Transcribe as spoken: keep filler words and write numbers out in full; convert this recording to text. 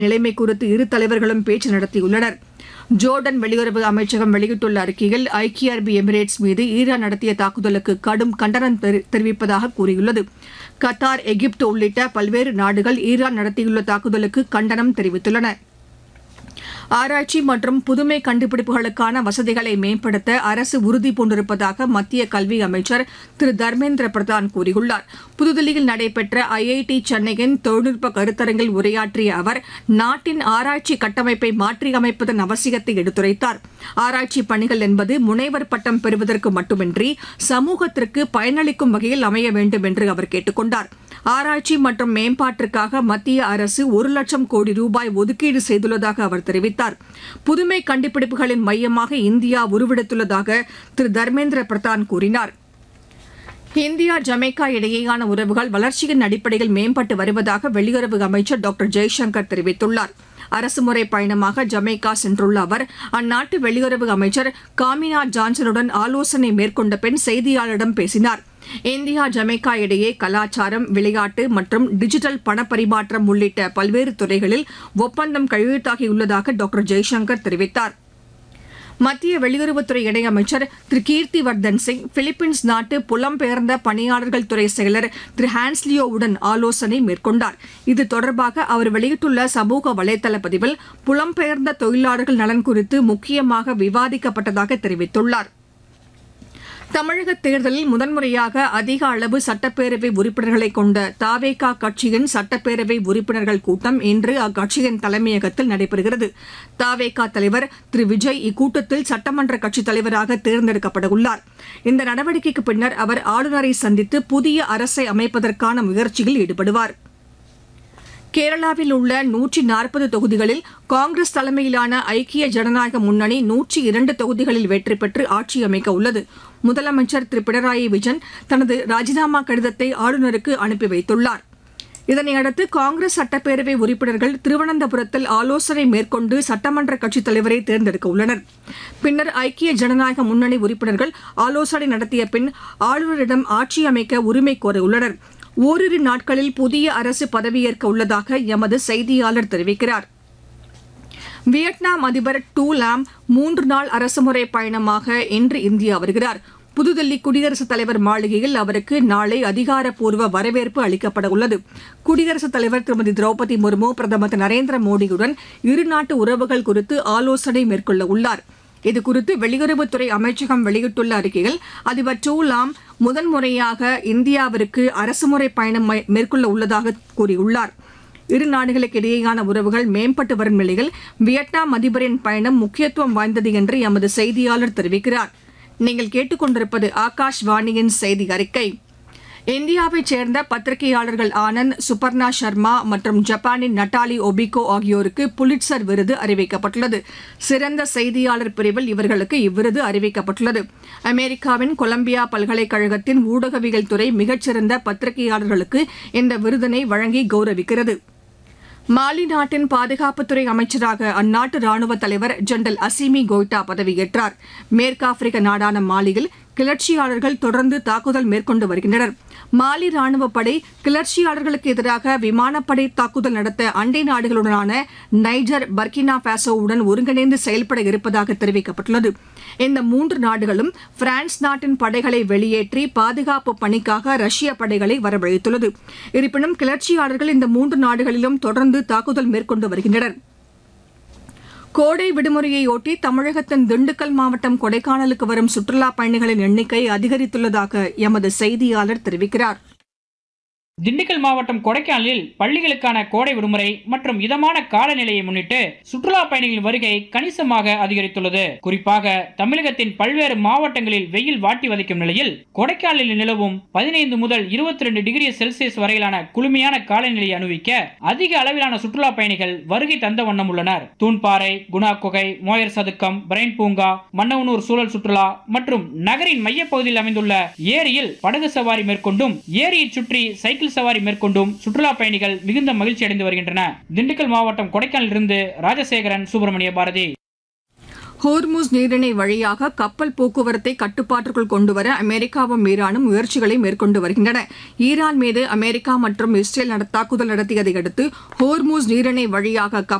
நிலைமை குறித்து இரு தலைவர்களும் பேச்சு நடத்தியுள்ளனர். ஜோர்டன் வெளியுறவு அமைச்சகம் வெளியிட்டுள்ள அறிக்கையில் ஐக்கிய அரபு எமிரேட்ஸ் மீது ஈரான் நடத்திய தாக்குதலுக்கு கடும் கண்டனம் தெரிவிப்பதாக கூறியுள்ளது. கத்தார், எகிப்து உள்ளிட்ட பல்வேறு நாடுகள் ஈரான் நடத்தியுள்ள தாக்குதலுக்கு கண்டனம் தெரிவித்துள்ளன. ஆராய்ச்சி மற்றும் புதுமை கண்டுபிடிப்புகளுக்கான வசதிகளை மேம்படுத்த அரசு உறுதிபூண்டிருப்பதாக மத்திய கல்வி அமைச்சர் திரு தர்மேந்திர பிரதான் கூறியுள்ளார். புதுதில்லியில் நடைபெற்ற ஐஐடி சென்னையின் தொழில்நுட்ப கருத்தரங்கில் உரையாற்றிய அவர் நாட்டின் ஆராய்ச்சி கட்டமைப்பை மாற்றியமைப்பதன் அவசியத்தை எடுத்துரைத்தார். ஆராய்ச்சி பணிகள் என்பது முனைவர் பட்டம் பெறுவதற்கு மட்டுமின்றி சமூகத்திற்கு பயனளிக்கும் வகையில் அமைய வேண்டும் என்று அவர் கேட்டுக் கொண்டார். ஆராய்ச்சி மற்றும் மேம்பாட்டிற்காக மத்திய அரசு ஒரு லட்சம் கோடி ரூபாய் ஒதுக்கீடு செய்துள்ளதாக அவர் தெரிவித்தார். புதுமை கண்டுபிடிப்புகளின் மையமாக இந்தியா உருவெடுத்துள்ளதாக திரு தர்மேந்திர பிரதான் கூறினார். இந்தியா ஜமைக்கா இடையேயான உறவுகள் வளர்ச்சியின் அடிப்படையில் மேம்பட்டு வருவதாக வெளியுறவு அமைச்சர் டாக்டர் ஜெய்சங்கர் தெரிவித்துள்ளார். அரசுமுறை பயணமாக ஜமைக்கா சென்றுள்ள அவர் அந்நாட்டு வெளியுறவு அமைச்சர் காமினா ஜான்சனுடன் ஆலோசனை மேற்கொண்ட பின் செய்தியாளர்களிடம் பேசினார். இந்தியா ஜமைக்கா இடையே கலாச்சாரம், விளையாட்டு மற்றும் டிஜிட்டல் பணப்பரிமாற்றம் உள்ளிட்ட பல்வேறு துறைகளில் ஒப்பந்தம் கையெழுத்தாகியுள்ளதாக டாக்டர் ஜெய்சங்கர் தெரிவித்தார். மத்திய வெளியுறவுத்துறை இணையமைச்சர் திரு கீர்த்திவர்தன் சிங் பிலிப்பைன்ஸ் நாட்டு புலம்பெயர்ந்த பணியாளர்கள் துறை செயலர் திரு ஹான்ஸ்லியோவுடன் ஆலோசனை மேற்கொண்டார். இது தொடர்பாக அவர் வெளியிட்டுள்ள சமூக வலைதள பதிவில் புலம்பெயர்ந்த தொழிலாளர்கள் நலன் குறித்து முக்கியமாக விவாதிக்கப்பட்டதாக தெரிவித்துள்ளார். தமிழக தேர்தலில் முதன்முறையாக அதிக அளவு சட்டப்பேரவை உறுப்பினர்களை கொண்ட தாவேகா கட்சியின் சட்டப்பேரவை உறுப்பினர்கள் கூட்டம் இன்று அக்கட்சியின் தலைமையகத்தில் நடைபெறுகிறது. தாவேகா தலைவர் திரு விஜய் இக்கூட்டத்தில் சட்டமன்ற கட்சித் தலைவராக தேர்ந்தெடுக்கப்படவுள்ளார். இந்த நடவடிக்கைக்கு பின்னர் அவர் ஆளுநரை சந்தித்து புதிய அரசை அமைப்பதற்கான முயற்சியில் ஈடுபடுவார். கேரளாவில் உள்ள நூற்றி நாற்பது தொகுதிகளில் காங்கிரஸ் தலைமையிலான ஐக்கிய ஜனநாயக முன்னணி நூற்றி இரண்டு தொகுதிகளில் வெற்றி பெற்று ஆட்சி அமைக்க உள்ளது. முதலமைச்சர் திரு பினராயி விஜயன் தனது ராஜினாமா கடிதத்தை ஆளுநருக்கு அனுப்பி வைத்துள்ளார். இதனையடுத்து காங்கிரஸ் சட்டப்பேரவை உறுப்பினர்கள் திருவனந்தபுரத்தில் ஆலோசனை மேற்கொண்டு சட்டமன்ற கட்சித் தலைவரை தேர்ந்தெடுக்க உள்ளனர். பின்னர் ஐக்கிய ஜனநாயக முன்னணி உறுப்பினர்கள் ஆலோசனை நடத்திய பின் ஆளுநரிடம் ஆட்சி அமைக்க உரிமை கோரவுள்ளனர். ஓரிரு நாட்களில் புதிய அரசு பதவியேற்க உள்ளதாக எமது செய்தியாளர் தெரிவிக்கிறார். வியட்நாம் அதிபர் டூ லாம் மூன்று நாள் அரசுமுறை பயணமாக இன்று இந்தியா வருகிறார். புதுதில்லி குடியரசுத் தலைவர் மாளிகையில் அவருக்கு நாளை அதிகாரப்பூர்வ வரவேற்பு அளிக்கப்பட உள்ளது. குடியரசுத் தலைவர் திருமதி திரௌபதி முர்மு பிரதமர் திரு நரேந்திர மோடியுடன் இருநாட்டு உறவுகள் குறித்து ஆலோசனை மேற்கொள்ள உள்ளார். இதுகுறித்து வெளியுறவுத்துறை அமைச்சகம் வெளியிட்டுள்ள அறிக்கையில் அதிபர் டூ லாம் முதன்முறையாக இந்தியாவிற்கு அரசுமுறை பயணம் மேற்கொள்ள உள்ளதாக கூறியுள்ளார். இரு நாடுகளுக்கு இடையேயான உறவுகள் மேம்பட்டு வரும் நிலையில் வியட்நாம் அதிபரின் பயணம் முக்கியத்துவம் வாய்ந்தது என்று எமது செய்தியாளர் தெரிவிக்கிறார். நீங்கள் கேட்டுக்கொண்டிருப்பது ஆகாஷ்வாணியின் செய்தி அறிக்கை. இந்தியாவைச் சேர்ந்த பத்திரிகையாளர்கள் ஆனந்த், சுபர்ணா சர்மா மற்றும் ஜப்பானின் நட்டாலி ஒபிகோ ஆகியோருக்கு புலிட்சர் விருது அறிவிக்கப்பட்டுள்ளது. சிறந்த செய்தியாளர் பிரிவில் இவர்களுக்கு இவ்விருது அறிவிக்கப்பட்டுள்ளது. அமெரிக்காவின் கொலம்பியா பல்கலைக்கழகத்தின் ஊடகவியல் துறை மிகச்சிறந்த பத்திரிகையாளர்களுக்கு இந்த விருதினை வழங்கி கௌரவிக்கிறது. மாலி நாட்டின் பாதுகாப்புத்துறை அமைச்சராக அந்நாட்டு ராணுவ தலைவர் ஜெனரல் அசிமி கோய்டா பதவியேற்றார். மேற்காப்பிரிக்க நாடான மாலியில் கிளர்ச்சியாளர்கள் தொடர்ந்து தாக்குதல் மேற்கொண்டு வருகின்றனர். மாலி ராணுவப் படை கிளர்ச்சியாளர்களுக்கு எதிராக விமானப்படை தாக்குதல் நடத்த அண்டை நாடுகளுடனான நைஜர், பர்கினா பாசோவுடன் ஒருங்கிணைந்து செயல்பட இருப்பதாக தெரிவிக்கப்பட்டுள்ளது. இந்த மூன்று நாடுகளும் பிரான்ஸ் நாட்டின் படைகளை வெளியேற்றி பாதுகாப்பு பணிக்காக ரஷ்ய படைகளை வரவழைத்துள்ளது. இருப்பினும் கிளர்ச்சியாளர்கள் இந்த மூன்று நாடுகளிலும் தொடர்ந்து தாக்குதல் மேற்கொண்டு வருகின்றனர். கோடை விடுமுறையொட்டி தமிழகத்தின் திண்டுக்கல் மாவட்டம் கொடைக்கானலுக்கு வரும் சுற்றுலாப் பயணிகளின் எண்ணிக்கை அதிகரித்துள்ளதாக எமது செய்தியாளர் தெரிவிக்கிறார். திண்டுக்கல் மாவட்டம் கொடைக்கானலில் பள்ளிகளுக்கான கோடை விடுமுறை மற்றும் இதமான காலநிலையை முன்னிட்டு சுற்றுலா பயணிகளின் வருகை கணிசமாக அதிகரித்துள்ளது. குறிப்பாக தமிழகத்தின் பல்வேறு மாவட்டங்களில் வெயில் வாட்டி வதைக்கும் நிலையில் கொடைக்கானலில் நிலவும் பதினைந்து முதல் இருபத்தி ரெண்டு டிகிரி செல்சியஸ் வரையிலான குளுமையான காலநிலையை அனுபவிக்க அதிக அளவிலான சுற்றுலா பயணிகள் வருகை தந்த வண்ணம் உள்ளனர். தூண்பாறை, குணா குகை, மோயர் சதுக்கம், பிரைன் பூங்கா, மன்னவனூர் சூழல் சுற்றுலா மற்றும் நகரின் மையப்பகுதியில் அமைந்துள்ள ஏரியில் படகு சவாரி மேற்கொண்டும் ஏரியை சுற்றி சைக்கிள் சவாரி மேற்கொண்டும் சுற்றுலா பயணிகள் மிகுந்த மகிழ்ச்சி அடைந்து வருகின்றனர். திண்டுக்கல் மாவட்டம் கொடைக்கானலில் இருந்து ராஜசேகரன், சுப்பிரமணிய பாரதி. ஹோர்முஸ் நீரிணை வழியாக கப்பல் போக்குவரத்தை கட்டுப்பாட்டுக்குள் கொண்டுவர அமெரிக்காவும் ஈரானும் முயற்சிகளை மேற்கொண்டு வருகின்றன. ஈரான் மீது அமெரிக்கா மற்றும் இஸ்ரேல் தாக்குதல் நடத்தியதை அடுத்து ஹோர்முஸ் நீரிணை வழியாக